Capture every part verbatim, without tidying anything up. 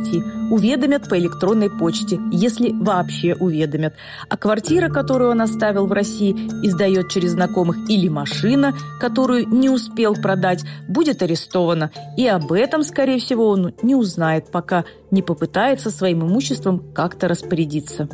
найти. Уведомят по электронной почте, если вообще уведомят. А квартира, которую он оставил в России и сдает через знакомых, или машина, которую не успел продать, будет арестована. И об этом, скорее всего, он не узнает, пока не попытается своим имуществом как-то распорядиться.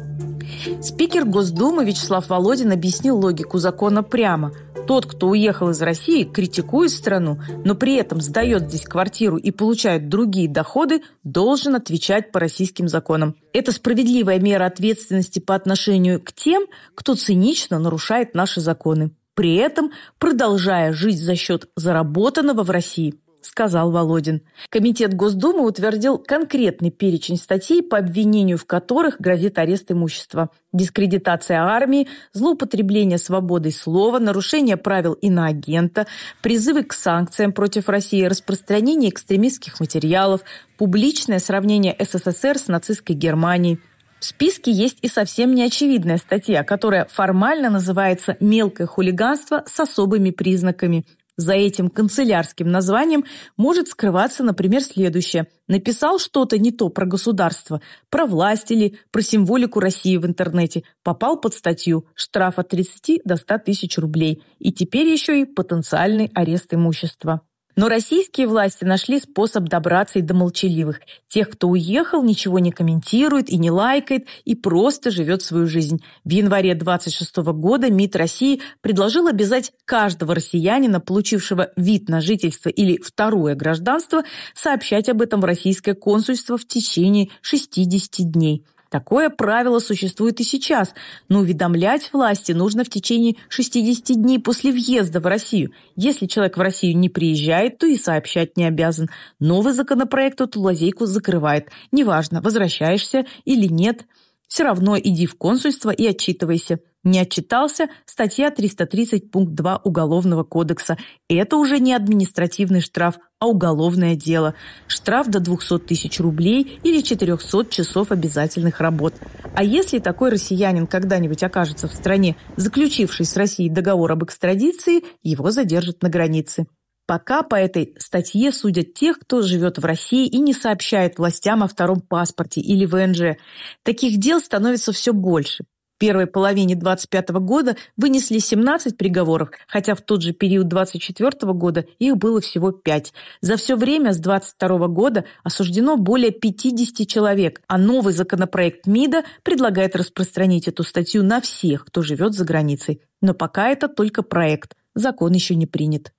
Спикер Госдумы Вячеслав Володин объяснил логику закона прямо. Тот, кто уехал из России, критикует страну, но при этом сдает здесь квартиру и получает другие доходы, должен отвечать по российским законам. Это справедливая мера ответственности по отношению к тем, кто цинично нарушает наши законы, при этом продолжая жить за счет заработанного в России, сказал Володин. Комитет Госдумы утвердил конкретный перечень статей, по обвинению в которых грозит арест имущества. Дискредитация армии, злоупотребление свободой слова, нарушение правил иноагента, призывы к санкциям против России, распространение экстремистских материалов, публичное сравнение СССР с нацистской Германией. В списке есть и совсем неочевидная статья, которая формально называется «Мелкое хулиганство с особыми признаками». За этим канцелярским названием может скрываться, например, следующее. Написал что-то не то про государство, про власть или про символику России в интернете. Попал под статью, штраф от тридцати до ста тысяч рублей. И теперь еще и потенциальный арест имущества. Но российские власти нашли способ добраться и до молчаливых. Тех, кто уехал, ничего не комментирует и не лайкает, и просто живет свою жизнь. В январе двадцать шестого года МИД России предложил обязать каждого россиянина, получившего вид на жительство или второе гражданство, сообщать об этом в российское консульство в течение шестидесяти дней. Такое правило существует и сейчас, но уведомлять власти нужно в течение шестидесяти дней после въезда в Россию. Если человек в Россию не приезжает, то и сообщать не обязан. Новый законопроект эту лазейку закрывает. Неважно, возвращаешься или нет, все равно иди в консульство и отчитывайся. Не отчитался – статья триста тридцать пункт два Уголовного кодекса. Это уже не административный штраф, а уголовное дело. Штраф до двухсот тысяч рублей или четырехсот часов обязательных работ. А если такой россиянин когда-нибудь окажется в стране, заключившей с Россией договор об экстрадиции, его задержат на границе. Пока по этой статье судят тех, кто живет в России и не сообщает властям о втором паспорте или вэ эн жэ. Таких дел становится все больше. В первой половине двадцать пятого года вынесли семнадцать приговоров, хотя в тот же период двадцать четвёртого года их было всего пять. За все время с двадцать второго года осуждено более пятидесяти человек, а новый законопроект МИДа предлагает распространить эту статью на всех, кто живет за границей. Но пока это только проект, закон еще не принят.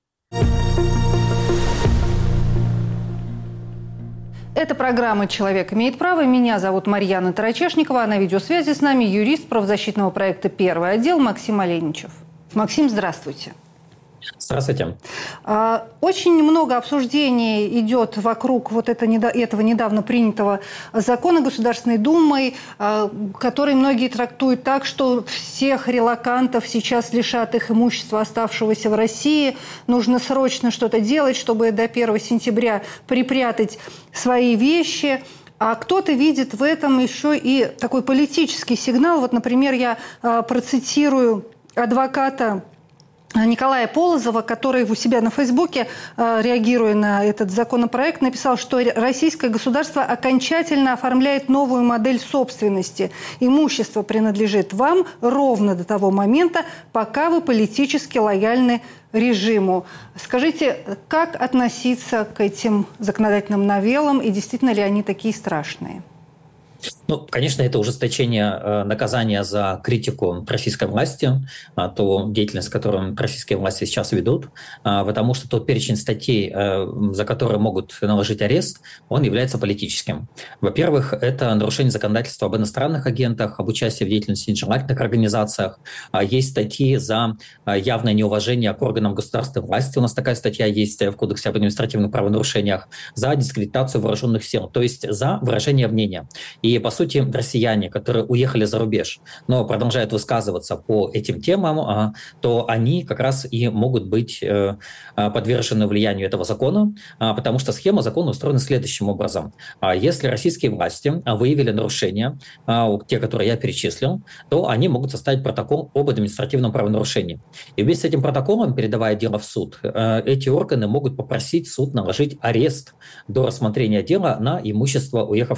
Это программа «Человек имеет право». Меня зовут Марьяна Тарачешникова, а на видеосвязи с нами юрист правозащитного проекта «Первый отдел» Максим Оленичев. Максим, здравствуйте. Здравствуйте. Очень много обсуждений идет вокруг вот этого недавно принятого закона Государственной Думой, который многие трактуют так, что всех релокантов сейчас лишат их имущества, оставшегося в России. Нужно срочно что-то делать, чтобы до первого сентября припрятать свои вещи. А кто-то видит в этом еще и такой политический сигнал. Вот, например, я процитирую адвоката Николая Полозова, который у себя на Фейсбуке, реагируя на этот законопроект, написал, что российское государство окончательно оформляет новую модель собственности. Имущество принадлежит вам ровно до того момента, пока вы политически лояльны режиму. Скажите, как относиться к этим законодательным новеллам и действительно ли они такие страшные? Ну, конечно, это ужесточение э, наказания за критику российской власти, э, ту деятельность, которую российские власти сейчас ведут, э, потому что тот перечень статей, э, за которые могут наложить арест, он является политическим. Во-первых, это нарушение законодательства об иностранных агентах, об участии в деятельности нежелательных организациях. Э, есть статьи за э, явное неуважение к органам государственной власти. У нас такая статья есть в Кодексе об административных правонарушениях. За дискредитацию вооруженных сил, то есть за выражение мнения. И, по сути, россияне, которые уехали за рубеж, но продолжают высказываться по этим темам, то они как раз и могут быть подвержены влиянию этого закона, потому что схема закона устроена следующим образом. Если российские власти выявили нарушения, те, которые я перечислил, то они могут составить протокол об административном правонарушении. И вместе с этим протоколом, передавая дело в суд, эти органы могут попросить суд наложить арест до рассмотрения дела на имущество уехавших